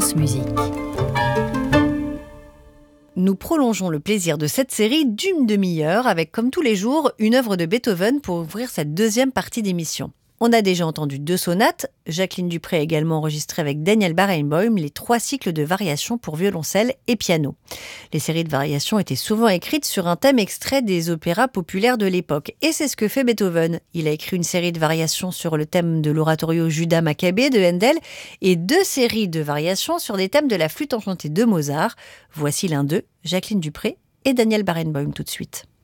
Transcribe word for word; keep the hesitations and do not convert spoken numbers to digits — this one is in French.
France Musique. Nous prolongeons le plaisir de cette série d'une demi-heure avec, comme tous les jours, une œuvre de Beethoven pour ouvrir cette deuxième partie d'émission. On a déjà entendu deux sonates. Jacqueline Dupré a également enregistré avec Daniel Barenboim les trois cycles de variations pour violoncelle et piano. Les séries de variations étaient souvent écrites sur un thème extrait des opéras populaires de l'époque. Et c'est ce que fait Beethoven. Il a écrit une série de variations sur le thème de l'oratorio Judas Maccabée de Handel et deux séries de variations sur des thèmes de la flûte enchantée de Mozart. Voici l'un d'eux, Jacqueline Dupré et Daniel Barenboim tout de suite.